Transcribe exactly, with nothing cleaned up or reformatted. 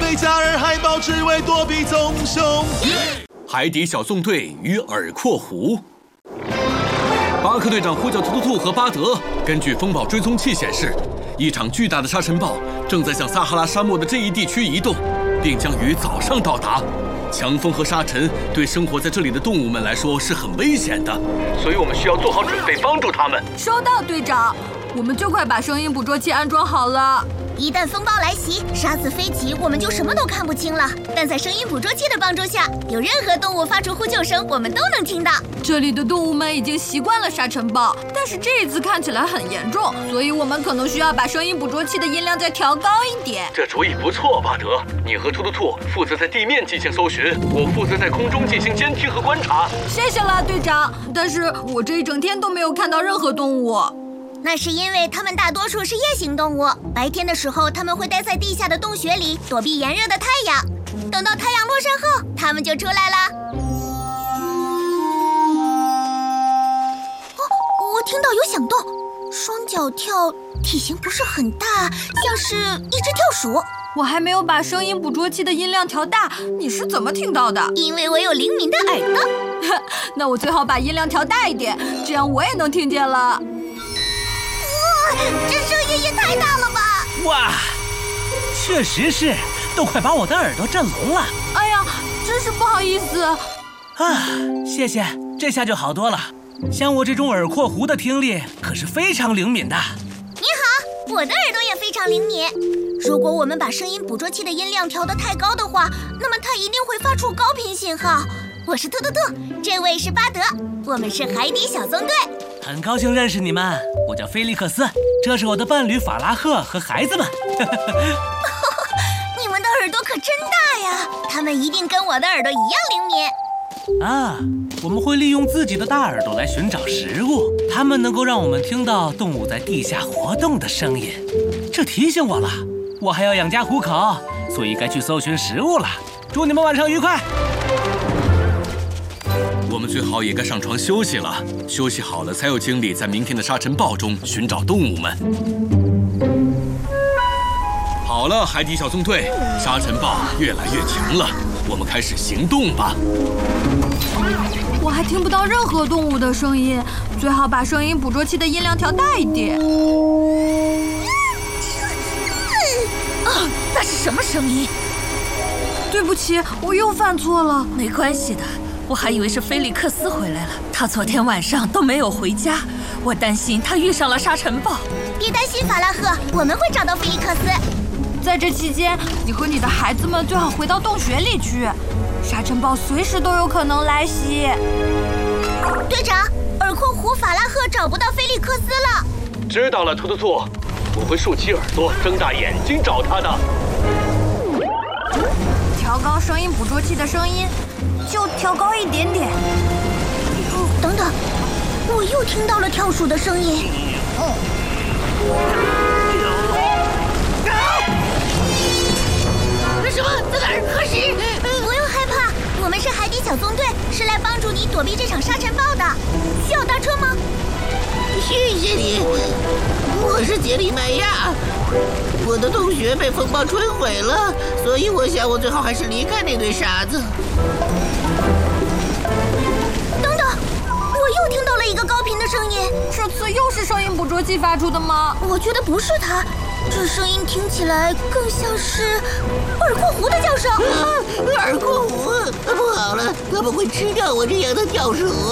为家而海豹，只为躲避棕熊。 海底小纵队与耳廓狐。巴克队长呼叫突突兔和巴德，根据风暴追踪器显示，一场巨大的沙尘暴正在向撒哈拉沙漠的这一地区移动，并将于早上到达。强风和沙尘对生活在这里的动物们来说是很危险的，所以我们需要做好准备，帮助他们。 收到，队长。我们就快把声音捕捉器安装好了。 一旦风暴来袭，沙子飞起，我们就什么都看不清了。但在声音捕捉器的帮助下，有任何动物发出呼救声，我们都能听到。 这里的动物们已经习惯了沙尘暴，但是这一次看起来很严重，所以我们可能需要把声音捕捉器的音量再调高一点。 这主意不错，巴德。你和突突兔负责在地面进行搜寻，我负责在空中进行监听和观察。 谢谢了，队长。但是我这一整天都没有看到任何动物。 那是因为它们大多数是夜行动物，白天的时候它们会待在地下的洞穴里躲避炎热的太阳，等到太阳落山后，它们就出来了。哦，我听到有响动，双脚跳，体型不是很大，像是一只跳鼠。 我还没有把声音捕捉器的音量调大，你是怎么听到的？ 因为我有灵敏的耳朵。 那我最好把音量调大一点，这样我也能听见了。 这声音也太大了吧！ 哇，确实是，都快把我的耳朵震聋了。 哎呀，真是不好意思。 啊，谢谢，这下就好多了。像我这种耳廓狐的听力可是非常灵敏的。 你好，我的耳朵也非常灵敏。如果我们把声音捕捉器的音量调得太高的话，那么它一定会发出高频信号。我是突突兔，这位是巴德，我们是海底小纵队。 很高兴认识你们，我叫菲利克斯，这是我的伴侣法拉赫和孩子们。 你们的耳朵可真大呀，他们一定跟我的耳朵一样灵敏。 啊，我们会利用自己的大耳朵来寻找食物，它们能够让我们听到动物在地下活动的声音。这提醒我了，我还要养家糊口，所以该去搜寻食物了。祝你们晚上愉快。 我们最好也该上床休息了，休息好了才有精力在明天的沙尘暴中寻找动物们。好了，海底小纵队，沙尘暴越来越强了，我们开始行动吧。 我还听不到任何动物的声音，最好把声音捕捉器的音量调大一点。 啊，那是什么声音？ 对不起，我又犯错了。 没关系的。我还以为是菲利克斯回来了，他昨天晚上都没有回家，我担心他遇上了沙尘暴。 别担心，法拉赫，我们会找到菲利克斯。 在这期间，你和你的孩子们最好回到洞穴里去，沙尘暴随时都有可能来袭。 队长，耳廓狐法拉赫找不到菲利克斯了。 知道了，突突兔，我会竖起耳朵，睁大眼睛找他的。 调高声音捕捉器的声音。就调高一点点。 哦，等等，我又听到了跳鼠的声音。哦， 什么？在哪儿？何时？ 不用害怕，我们是海底小纵队，是来帮助你躲避这场沙尘暴的。需要搭车吗？ 谢谢你，我是杰里麦亚。我的洞穴被风暴吹毁了，所以我想我最好还是离开那堆沙子。 等等，我又听到了一个高频的声音。 这次又是声音捕捉器发出的吗？ 我觉得不是它，这声音听起来更像是耳廓狐的叫声。 啊，耳廓狐，不好了，他们会吃掉我这样的跳鼠。